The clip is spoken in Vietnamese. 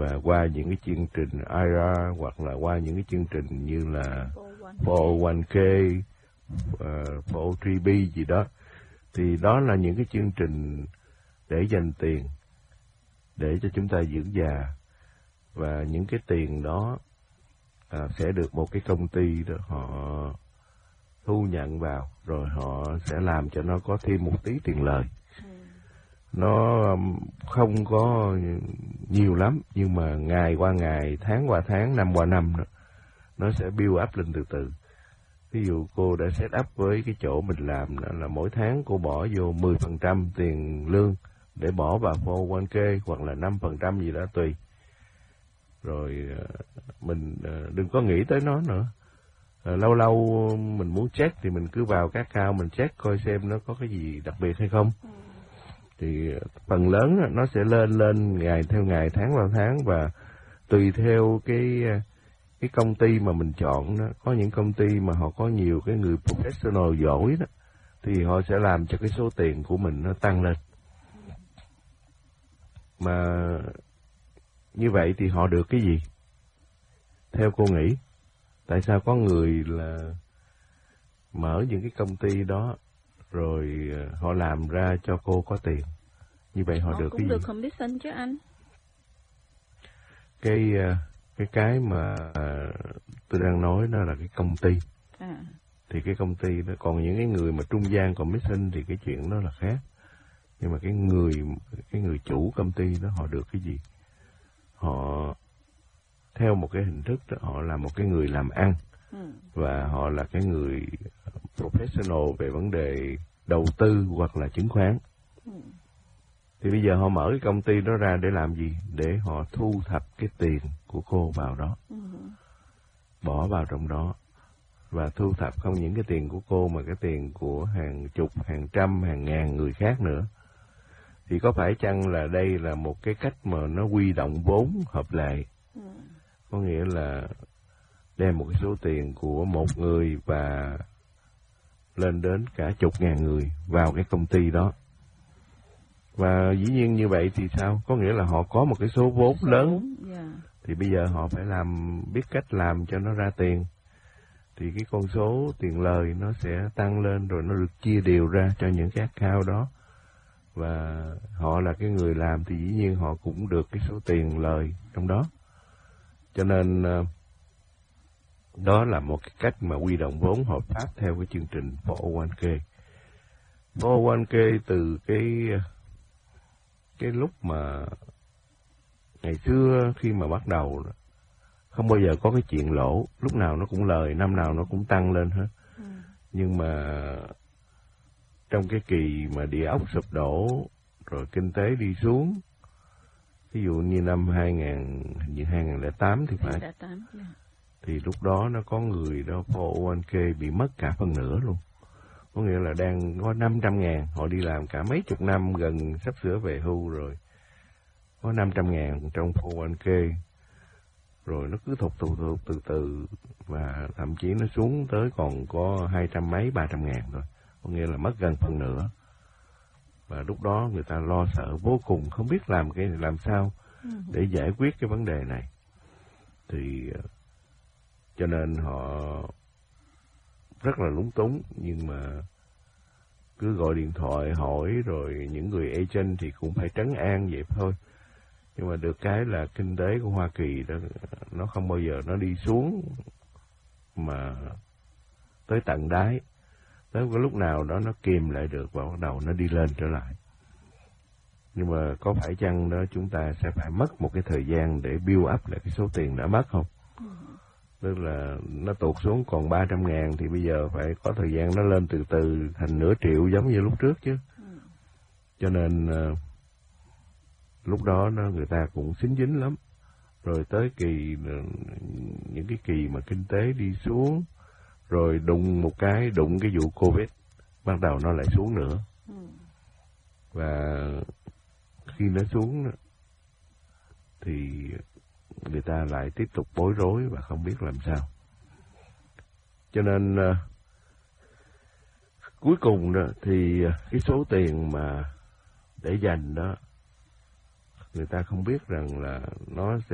và qua những cái chương trình IRA hoặc là qua những cái chương trình như là 401k, 403b gì đó, thì đó là những cái chương trình để dành tiền để cho chúng ta dưỡng già, và những cái tiền đó sẽ được một cái công ty đó họ thu nhận vào, rồi họ sẽ làm cho nó có thêm một tí tiền lời. Nó không có nhiều lắm, nhưng mà ngày qua ngày, tháng qua tháng, năm qua năm đó, nó sẽ build up lên từ từ. Ví dụ cô đã set up với cái chỗ mình làm đó là mỗi tháng cô bỏ vô 10% tiền lương để bỏ vào 401k hoặc là 5% gì đó tùy. Rồi mình đừng có nghĩ tới nó nữa. Lâu lâu mình muốn check thì mình cứ vào các account mình check coi xem nó có cái gì đặc biệt hay không. Thì phần lớn nó sẽ lên ngày theo ngày, tháng vào tháng, và tùy theo cái công ty mà mình chọn đó. Có những công ty mà họ có nhiều cái người professional giỏi đó, thì họ sẽ làm cho cái số tiền của mình nó tăng lên. Mà như vậy thì họ được cái gì? Theo cô nghĩ, tại sao có người là mở những cái công ty đó rồi họ làm ra cho cô có tiền? Như vậy họ được cái gì? Cũng được commission chứ anh. Cái mà tôi đang nói đó là cái công ty. Thì cái công ty đó, còn những cái người mà trung gian commission thì cái chuyện đó là khác. Nhưng mà cái người chủ công ty đó họ được cái gì? Họ theo một cái hình thức đó, họ là một cái người làm ăn, và họ là cái người professional về vấn đề đầu tư hoặc là chứng khoán. Thì bây giờ họ mở cái công ty đó ra để làm gì? Để họ thu thập cái tiền của cô vào đó, bỏ vào trong đó, và thu thập không những cái tiền của cô mà cái tiền của hàng chục, hàng trăm, hàng ngàn người khác nữa. Thì có phải chăng là đây là một cái cách mà nó huy động vốn hợp lệ? Có nghĩa là đem một cái số tiền của một người và lên đến cả chục ngàn người vào cái công ty đó. Và dĩ nhiên như vậy thì sao? Có nghĩa là họ có một cái số vốn lớn, thì bây giờ họ phải biết cách làm cho nó ra tiền. Thì cái con số tiền lời nó sẽ tăng lên, rồi nó được chia đều ra cho những cái account đó. Và họ là cái người làm thì dĩ nhiên họ cũng được cái số tiền lời trong đó. Cho nên đó là một cái cách mà huy động vốn hợp pháp theo cái chương trình 401k. 401k từ cái lúc mà ngày xưa khi mà bắt đầu không bao giờ có cái chuyện lỗ, lúc nào nó cũng lời, năm nào nó cũng tăng lên hết. Nhưng mà trong cái kỳ mà địa ốc sụp đổ rồi kinh tế đi xuống, ví dụ như năm 2008 thì phải, thì lúc đó nó có người đó 401k bị mất cả phân nửa luôn. Có nghĩa là đang có 500.000, họ đi làm cả mấy chục năm, gần sắp sửa về hưu rồi, có 500.000 trong 401k, rồi nó cứ thụt từ từ, và thậm chí nó xuống tới còn có 200 mấy, 300.000 thôi. Có nghĩa là mất gần phần nửa. Và lúc đó người ta lo sợ vô cùng, không biết làm sao để giải quyết cái vấn đề này. Thì cho nên họ rất là lúng túng, nhưng mà cứ gọi điện thoại hỏi, rồi những người agent thì cũng phải trấn an vậy thôi. Nhưng mà được cái là kinh tế của Hoa Kỳ đó, nó không bao giờ nó đi xuống mà tới tận đáy. Tới cái lúc nào đó nó kìm lại được và bắt đầu nó đi lên trở lại. Nhưng mà có phải chăng đó chúng ta sẽ phải mất một cái thời gian để build up lại cái số tiền đã mất không? Tức là nó tụt xuống còn 300.000 thì bây giờ phải có thời gian nó lên từ từ thành nửa triệu giống như lúc trước chứ. Cho nên lúc đó người ta cũng xính dính lắm. Rồi tới những cái kỳ mà kinh tế đi xuống, rồi đụng cái vụ Covid, bắt đầu nó lại xuống nữa. Và khi nó xuống thì người ta lại tiếp tục bối rối và không biết làm sao. Cho nên cuối cùng đó thì cái số tiền mà để dành đó, người ta không biết rằng là nó sẽ